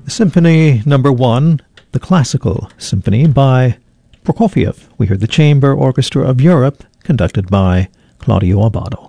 Symphony Number 1, the Classical Symphony by Prokofiev. We heard the Chamber Orchestra of Europe, conducted by Claudio Abbado.